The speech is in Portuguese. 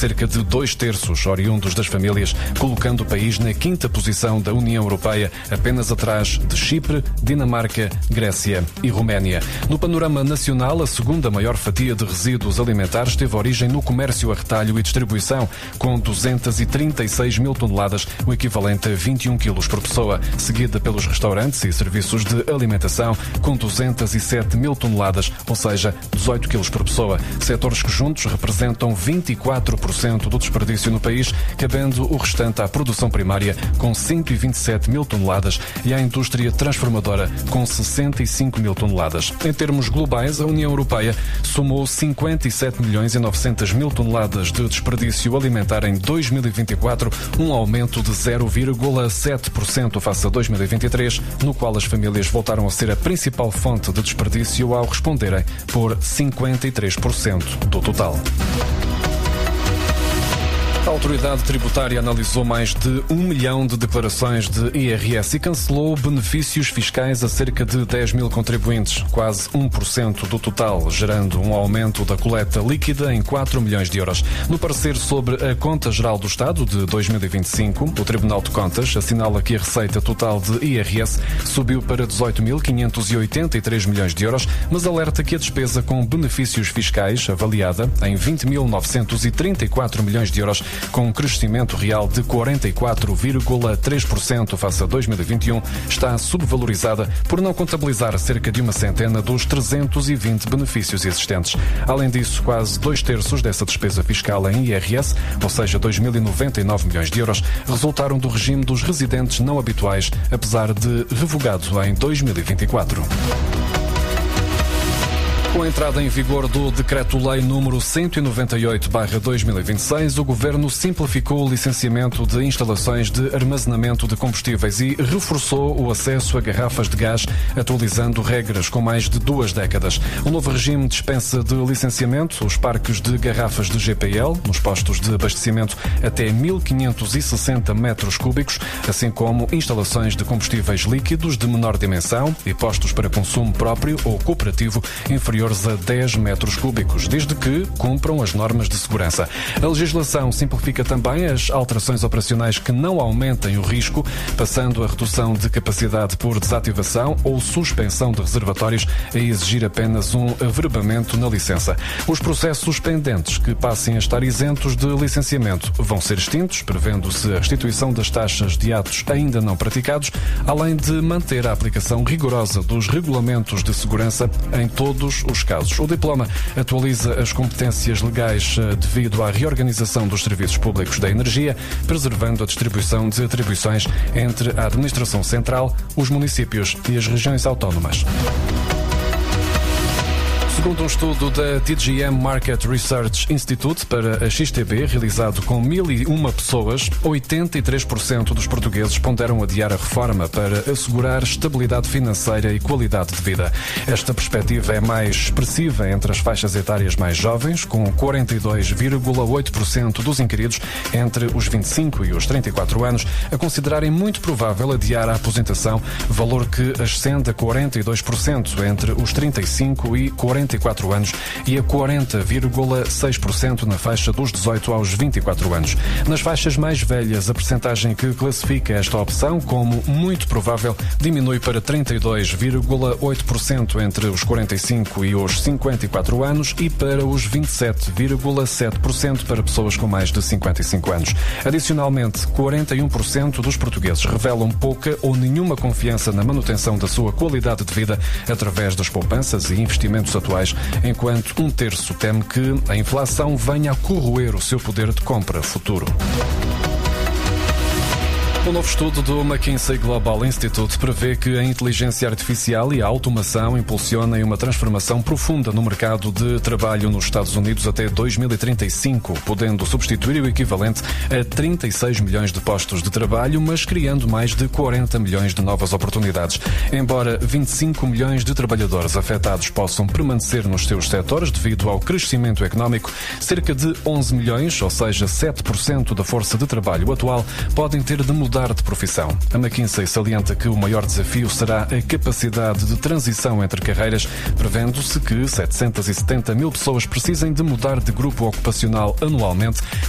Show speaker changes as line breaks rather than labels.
cerca de 2/3 oriundos das famílias, colocando o país na 5ª posição da União Europeia, apenas atrás de Chipre, Dinamarca, Grécia e Roménia. No panorama nacional, a segunda maior fatia de resíduos alimentares teve origem no comércio a retalho e distribuição, com 236 mil toneladas, o equivalente a 21 quilos por pessoa, seguida pelos restaurantes e serviços de alimentação, com 207 mil toneladas, ou seja, 18 quilos por pessoa. Setores que juntos representam 24% do desperdício no país, cabendo o restante à produção primária, com 127 mil toneladas, e à indústria transformadora, com 65 mil toneladas. Em termos globais, a União Europeia somou 57 milhões e 900 mil toneladas de desperdício alimentar em 2024, um aumento de 0,7% face a 2023, no qual as famílias voltaram a ser a principal fonte de desperdício ao responderem por 53% do total. A autoridade tributária analisou mais de 1 milhão de declarações de IRS e cancelou benefícios fiscais a cerca de 10 mil contribuintes, quase 1% do total, gerando um aumento da coleta líquida em 4 milhões de euros. No parecer sobre a Conta Geral do Estado de 2025, o Tribunal de Contas assinala que a receita total de IRS subiu para 18.583 milhões de euros, mas alerta que a despesa com benefícios fiscais, avaliada em 20.934 milhões de euros, com um crescimento real de 44,3% face a 2021, está subvalorizada por não contabilizar cerca de uma centena dos 320 benefícios existentes. Além disso, quase 2/3 dessa despesa fiscal em IRS, ou seja, 2.099 milhões de euros, resultaram do regime dos residentes não habituais, apesar de revogado em 2024. Com a entrada em vigor do Decreto-Lei número 198/2026, o Governo simplificou o licenciamento de instalações de armazenamento de combustíveis e reforçou o acesso a garrafas de gás, atualizando regras com mais de 2 décadas. O novo regime dispensa de licenciamento os parques de garrafas de GPL, nos postos de abastecimento até 1.560 metros cúbicos, assim como instalações de combustíveis líquidos de menor dimensão e postos para consumo próprio ou cooperativo inferior a 10 metros cúbicos, desde que cumpram as normas de segurança. A legislação simplifica também as alterações operacionais que não aumentem o risco, passando a redução de capacidade por desativação ou suspensão de reservatórios a exigir apenas um averbamento na licença. Os processos pendentes que passem a estar isentos de licenciamento vão ser extintos, prevendo-se a restituição das taxas de atos ainda não praticados, além de manter a aplicação rigorosa dos regulamentos de segurança em todos os casos. O diploma atualiza as competências legais devido à reorganização dos serviços públicos da energia, preservando a distribuição de atribuições entre a Administração Central, os municípios e as regiões autónomas. Segundo um estudo da TGM Market Research Institute para a XTB, realizado com 1.001 pessoas, 83% dos portugueses ponderam adiar a reforma para assegurar estabilidade financeira e qualidade de vida. Esta perspectiva é mais expressiva entre as faixas etárias mais jovens, com 42,8% dos inquiridos entre os 25 e os 34 anos a considerarem muito provável adiar a aposentação, valor que ascende a 42% entre os 35 e 44 anos e a 40,6% na faixa dos 18 aos 24 anos. Nas faixas mais velhas, a percentagem que classifica esta opção como muito provável diminui para 32,8% entre os 45 e os 54 anos e para os 27,7% para pessoas com mais de 55 anos. Adicionalmente, 41% dos portugueses revelam pouca ou nenhuma confiança na manutenção da sua qualidade de vida através das poupanças e investimentos atuais, enquanto 1/3 teme que a inflação venha a corroer o seu poder de compra futuro. Um novo estudo do McKinsey Global Institute prevê que a inteligência artificial e a automação impulsionem uma transformação profunda no mercado de trabalho nos Estados Unidos até 2035, podendo substituir o equivalente a 36 milhões de postos de trabalho, mas criando mais de 40 milhões de novas oportunidades. Embora 25 milhões de trabalhadores afetados possam permanecer nos seus setores devido ao crescimento económico, cerca de 11 milhões, ou seja, 7% da força de trabalho atual, podem ter de mudar de profissão. A McKinsey salienta que o maior desafio será a capacidade de transição entre carreiras, prevendo-se que 770 mil pessoas precisem de mudar de grupo ocupacional anualmente,